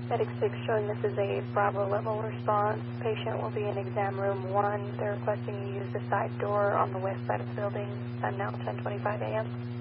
Medic 6 showing this is a Bravo level response. Patient will be in exam room 1. They're requesting you use the side door on the west side of the building. Time now 10:25 a.m.